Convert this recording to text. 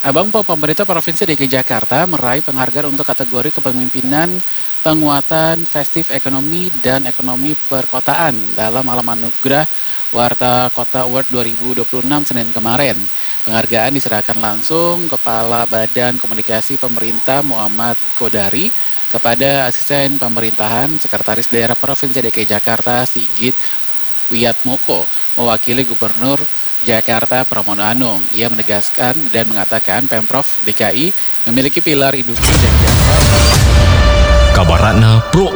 Abang Po, pemerintah Provinsi DKI Jakarta meraih penghargaan untuk kategori kepemimpinan penguatan festif ekonomi dan ekonomi perkotaan dalam Alam Anugerah Warta Kota Award 2026 Senin kemarin. Penghargaan diserahkan langsung Kepala Badan Komunikasi Pemerintah Muhammad Kodari kepada Asisten Pemerintahan Sekretaris Daerah Provinsi DKI Jakarta Sigit Wiatmoko mewakili Gubernur Jakarta Pramono Anung. Ia menegaskan dan mengatakan Pemprov DKI memiliki pilar industri dan jasa. Kabaratna Pro